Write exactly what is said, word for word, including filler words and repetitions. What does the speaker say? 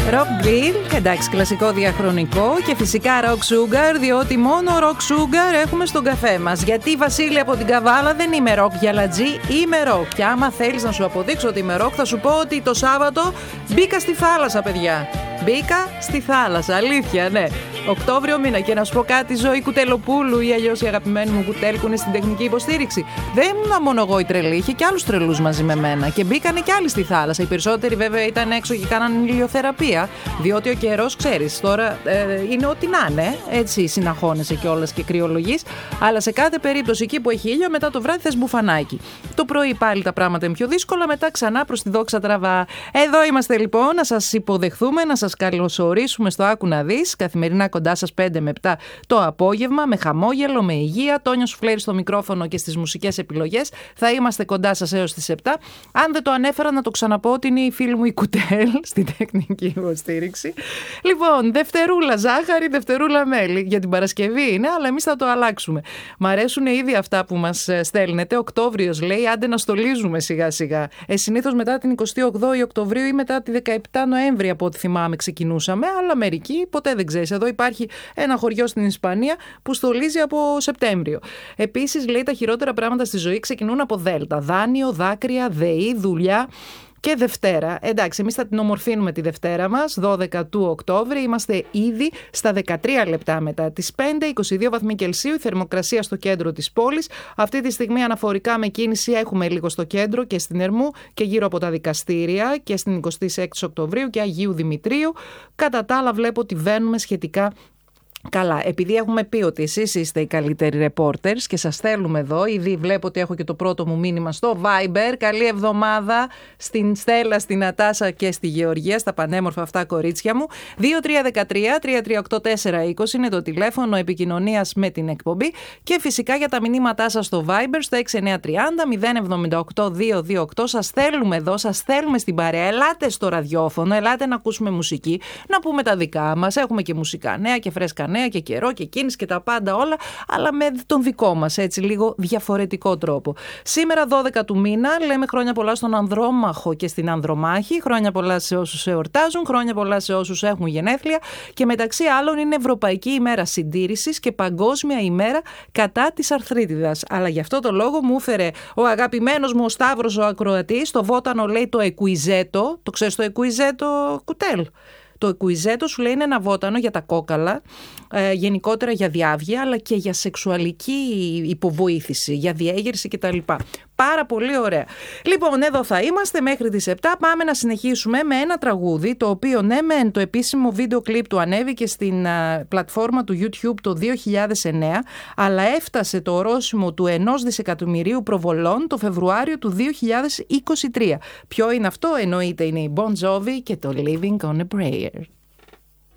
Rock Grill, εντάξει, κλασικό διαχρονικό και φυσικά Rock Sugar, διότι μόνο Rock Sugar έχουμε στον καφέ μας. Γιατί Βασίλη από την Καβάλα δεν είμαι rock γυαλατζή, είμαι rock. Και άμα θέλεις να σου αποδείξω ότι είμαι rock, θα σου πω ότι το Σάββατο μπήκα στη θάλασσα, παιδιά. Μπήκα στη θάλασσα, αλήθεια, ναι. Οκτώβριο μήνα. Και να σου πω κάτι, Ζωή Κουτελοπούλου ή αλλιώς η αγαπημένη μου Κουτέλ που είναι στην τεχνική υποστήριξη. Δεν ήμουν μόνο εγώ η τρελή, είχε και άλλους τρελούς μαζί με μένα. Και μπήκανε και άλλοι στη θάλασσα. Οι περισσότεροι βέβαια ήταν έξω και κάνανε ηλιοθεραπεία. Διότι ο καιρός, ξέρεις, τώρα ε, είναι ό,τι να είναι. Έτσι συναχώνεσαι κιόλας και κρυολογείς. Αλλά σε κάθε περίπτωση εκεί που έχει ήλιο, μετά το βράδυ θες μπουφανάκι. Το πρωί πάλι τα πράγματα είναι πιο δύσκολα, μετά ξανά προς τη δόξα τραβά. Εδώ είμαστε λοιπόν, να σας υποδεχθούμε, να σας καλωσορίσουμε στο Άκου να δεις. Καθημερινά κοντά σας πέντε με επτά το απόγευμα, με χαμόγελο, με υγεία. Τόνιο Σουφλέρη στο μικρόφωνο και στις μουσικές επιλογές. Θα είμαστε κοντά σας έως τις επτά. Αν δεν το ανέφερα, να το ξαναπώ ότι είναι η φίλη μου η Κουτέλ στην τεχνική υποστήριξη. Λοιπόν, Δευτερούλα ζάχαρη, Δευτερούλα μέλι. Για την Παρασκευή είναι, αλλά εμείς θα το αλλάξουμε. Μ' αρέσουν ήδη αυτά που μας στέλνετε. Οκτώβριος λέει, άντε να στολίζουμε σιγά σιγά. Ε, συνήθως μετά την εικοστή όγδοη Οκτωβρίου ή μετά τη δεκαεπτά Νοέμβρη, από ό,τι θυμάμαι, ξεκινούσαμε. Αλλά μερικοί ποτέ δεν ξέρεις. Εδώ υπάρχει ένα χωριό στην Ισπανία που στολίζει από Σεπτέμβριο. Επίσης, λέει, τα χειρότερα πράγματα στη ζωή ξεκινούν από Δέλτα. Δάνειο, δάκρυα, ΔΕΗ, δουλειά. Και Δευτέρα. Εντάξει, εμείς θα την ομορφύνουμε τη Δευτέρα μας, δώδεκα του Οκτώβρη. Είμαστε ήδη στα δεκατρία λεπτά μετά τις πέντε, είκοσι δύο βαθμοί Κελσίου, η θερμοκρασία στο κέντρο της πόλης. Αυτή τη στιγμή αναφορικά με κίνηση έχουμε λίγο στο κέντρο και στην Ερμού και γύρω από τα δικαστήρια και στην εικοστή έκτη Οκτωβρίου και Αγίου Δημητρίου. Κατά τα άλλα βλέπω ότι βαίνουμε σχετικά καλά. Επειδή έχουμε πει ότι εσείς είστε οι καλύτεροι reporters και σας θέλουμε εδώ, ήδη βλέπω ότι έχω και το πρώτο μου μήνυμα στο Viber. Καλή εβδομάδα στην Στέλλα, στην Νατάσα και στη Γεωργία, στα πανέμορφα αυτά κορίτσια μου. δύο τρία ένα τρία τρία τρία οκτώ τέσσερα είκοσι είναι το τηλέφωνο επικοινωνίας με την εκπομπή και φυσικά για τα μηνύματά σας στο Viber στο έξι εννιά τρία μηδέν μηδέν εβδομήντα οκτώ διακόσια είκοσι οκτώ. Σας θέλουμε εδώ, σας θέλουμε στην παρέα. Ελάτε στο ραδιόφωνο, ελάτε να ακούσουμε μουσική, να πούμε τα δικά μας. Έχουμε και μουσικά νέα και φρέσκα νέα και καιρό και κίνηση και τα πάντα όλα, αλλά με τον δικό μας, έτσι λίγο διαφορετικό τρόπο. Σήμερα δώδεκα του μήνα λέμε χρόνια πολλά στον Ανδρόμαχο και στην Ανδρομάχη, χρόνια πολλά σε όσους εορτάζουν, χρόνια πολλά σε όσους έχουν γενέθλια και μεταξύ άλλων είναι Ευρωπαϊκή ημέρα συντήρησης και Παγκόσμια ημέρα κατά της αρθρίτιδας. Αλλά γι' αυτό το λόγο μου έφερε ο αγαπημένος μου ο Σταύρος ο ακροατής, το βότανο λέει το εκουιζέτο, το ξέρεις το εκουιζέτο, Κουτέλ? Το εκουιζέτο σου λέει είναι ένα βότανο για τα κόκαλα, ε, γενικότερα για διάβγεια, αλλά και για σεξουαλική υποβοήθηση, για διέγερση κτλ. Πάρα πολύ ωραία. Λοιπόν, εδώ θα είμαστε μέχρι τις επτά. Πάμε να συνεχίσουμε με ένα τραγούδι, το οποίο ναι μεν το επίσημο βίντεο κλιπ του ανέβηκε στην α, πλατφόρμα του YouTube το δύο χιλιάδες εννέα, αλλά έφτασε το ορόσημο του ενός δισεκατομμυρίου προβολών το Φεβρουάριο του δύο χιλιάδες είκοσι τρία. Ποιο είναι αυτό? Εννοείται είναι η Bon Jovi και το Living on a Prayer.